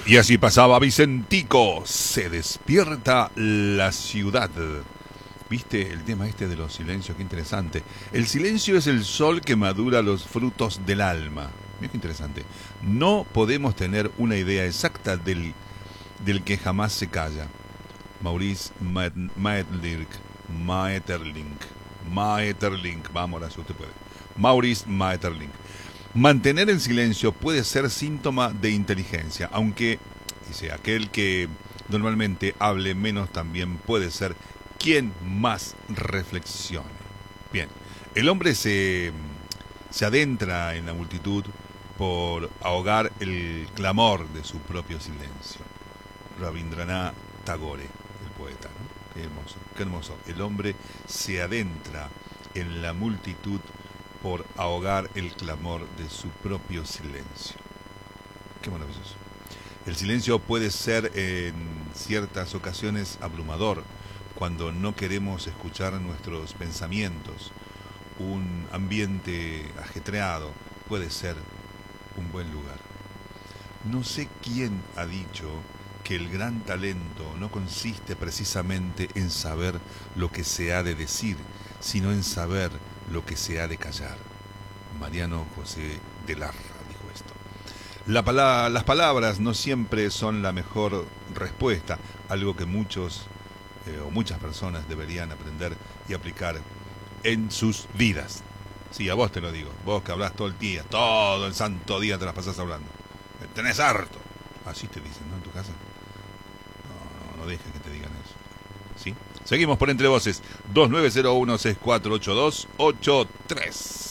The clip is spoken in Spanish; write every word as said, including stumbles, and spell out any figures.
Y así pasaba Vicentico, se despierta la ciudad. ¿Viste el tema este de los silencios? Qué interesante. El silencio es el sol que madura los frutos del alma. Mira qué interesante. No podemos tener una idea exacta del, del que jamás se calla. Maurice Maeterlinck. Maeterlinck. Maeterlinck. Vamos, ahora si usted puede. Maurice Maeterlinck. Mantener el silencio puede ser síntoma de inteligencia, aunque, dice, aquel que normalmente hable menos también puede ser quien más reflexione. Bien, el hombre se, se adentra en la multitud por ahogar el clamor de su propio silencio. Rabindranath Tagore, el poeta, ¿no? Qué hermoso, qué hermoso. El hombre se adentra en la multitud por ahogar el clamor de su propio silencio. Qué maravilloso. El silencio puede ser en ciertas ocasiones abrumador, cuando no queremos escuchar nuestros pensamientos. Un ambiente ajetreado puede ser un buen lugar. No sé quién ha dicho que el gran talento no consiste precisamente en saber lo que se ha de decir, sino en saber lo que se ha de callar. Mariano José de Larra dijo esto. La pala- las palabras no siempre son la mejor respuesta, algo que muchos eh, o muchas personas deberían aprender y aplicar en sus vidas. Sí, a vos te lo digo, vos que hablas todo el día, todo el santo día te las pasás hablando. Me tenés harto. Así te dicen, ¿no? En tu casa. No, no, no dejes que te digan eso. ¿Sí? Seguimos por Entre Voces. dos nueve cero uno seis cuatro ocho dos ocho tres.